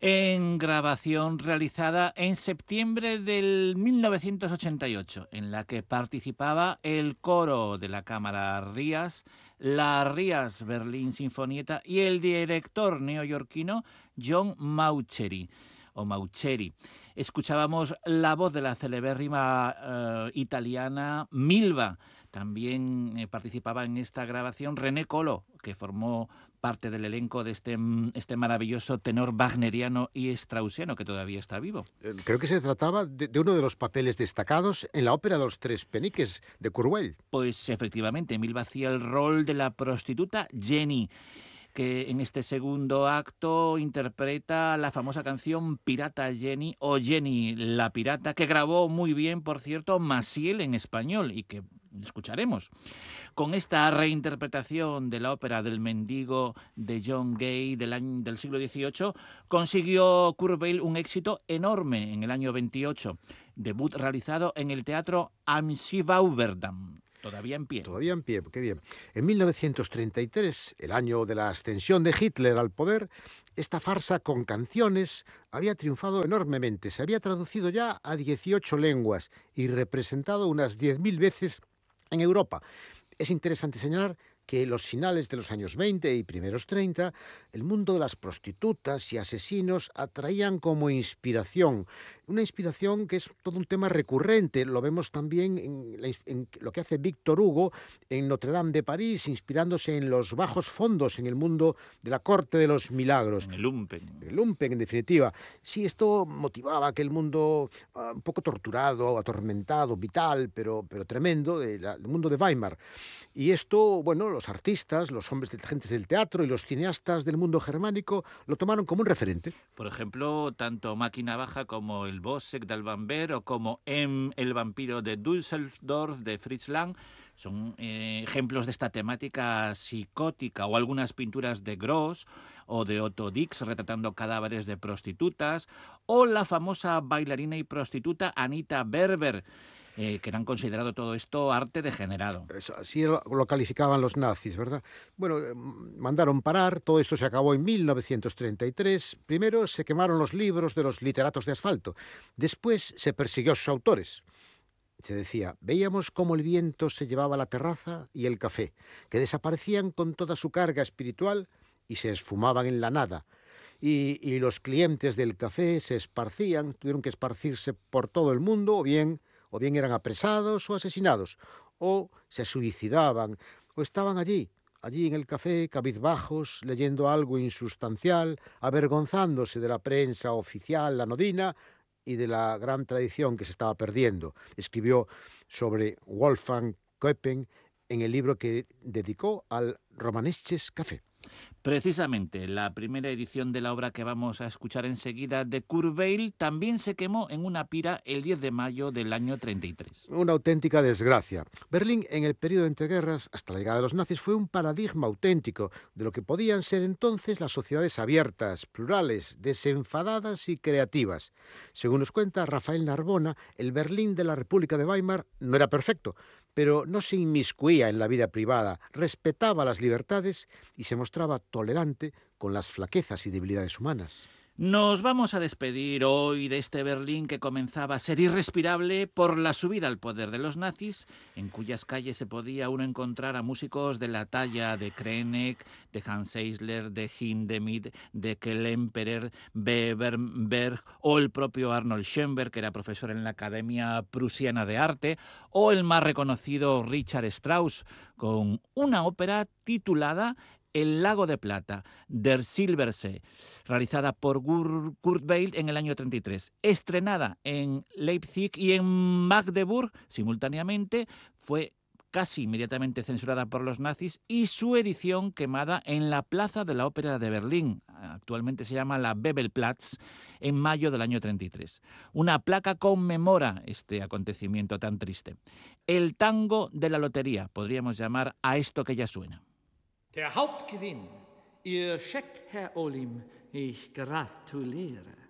en grabación realizada en septiembre del 1988, en la que participaba el coro de la Cámara Rías, la Rías Berlin Sinfonietta y el director neoyorquino John Mauceri. Escuchábamos la voz de la celebérrima italiana Milva. También participaba en esta grabación René Colo, que formó parte del elenco de este maravilloso tenor wagneriano y straussiano que todavía está vivo. Creo que se trataba de uno de los papeles destacados en la ópera de los Tres Peniques de Kurzweil. Pues efectivamente, Milva hacía el rol de la prostituta Jenny, que en este segundo acto interpreta la famosa canción Pirata Jenny o Jenny la Pirata, que grabó muy bien, por cierto, Maciel en español y que escucharemos. Con esta reinterpretación de la ópera del mendigo de John Gay del siglo XVIII, consiguió Kurzweil un éxito enorme en el año 28, debut realizado en el teatro Am Schwauwerdam. Todavía en pie. Todavía en pie, qué bien. En 1933, el año de la ascensión de Hitler al poder, esta farsa con canciones había triunfado enormemente. Se había traducido ya a 18 lenguas y representado unas 10.000 veces en Europa. Es interesante señalar que en los finales de los años 20 y primeros 30, el mundo de las prostitutas y asesinos atraían como inspiración. Una inspiración que es todo un tema recurrente. Lo vemos también en lo que hace Víctor Hugo en Notre Dame de París, inspirándose en los bajos fondos, en el mundo de la corte de los milagros. En el lumpen. El lumpen, en definitiva. Sí, esto motivaba aquel mundo un poco torturado, atormentado, vital, pero tremendo, el mundo de Weimar. Y esto, bueno, los artistas, los gentes del teatro y los cineastas del mundo germánico lo tomaron como un referente. Por ejemplo, tanto Máquina Baja como El Bossec d'Albambert o como El vampiro de Düsseldorf de Fritz Lang son ejemplos de esta temática psicótica, o algunas pinturas de Gross o de Otto Dix retratando cadáveres de prostitutas, o la famosa bailarina y prostituta Anita Berber, que eran considerado todo esto arte degenerado. Así lo calificaban los nazis, ¿verdad? Bueno, mandaron parar, todo esto se acabó en 1933. Primero se quemaron los libros de los literatos de asfalto, después se persiguió a sus autores. Se decía, veíamos cómo el viento se llevaba la terraza y el café, que desaparecían con toda su carga espiritual y se esfumaban en la nada. Y los clientes del café se esparcían, tuvieron que esparcirse por todo el mundo, o bien eran apresados o asesinados, o se suicidaban, o estaban allí en el café, cabizbajos, leyendo algo insustancial, avergonzándose de la prensa oficial anodina y de la gran tradición que se estaba perdiendo. Escribió sobre Wolfgang Köppen en el libro que dedicó al Romanesches Café. Precisamente, la primera edición de la obra que vamos a escuchar enseguida de Kurzweil también se quemó en una pira el 10 de mayo del año 33. Una auténtica desgracia. Berlín, en el periodo de entreguerras, hasta la llegada de los nazis, fue un paradigma auténtico de lo que podían ser entonces las sociedades abiertas, plurales, desenfadadas y creativas. Según nos cuenta Rafael Narbona, el Berlín de la República de Weimar no era perfecto, pero no se inmiscuía en la vida privada, respetaba las libertades y se mostraba tolerante con las flaquezas y debilidades humanas. Nos vamos a despedir hoy de este Berlín que comenzaba a ser irrespirable por la subida al poder de los nazis, en cuyas calles se podía uno encontrar a músicos de la talla de Krenek, de Hans Eisler, de Hindemith, de Klemperer, Bebernberg, o el propio Arnold Schoenberg, que era profesor en la Academia Prusiana de Arte, o el más reconocido Richard Strauss, con una ópera titulada El lago de plata, Der Silbersee, realizada por Kurzweil en el año 33. Estrenada en Leipzig y en Magdeburg simultáneamente, fue casi inmediatamente censurada por los nazis y su edición quemada en la Plaza de la Ópera de Berlín, actualmente se llama la Bebelplatz, en mayo del año 33. Una placa conmemora este acontecimiento tan triste. El tango de la lotería, podríamos llamar a esto que ya suena. Der Hauptgewinn, Ihr Scheck, Herr Olim, ich gratuliere.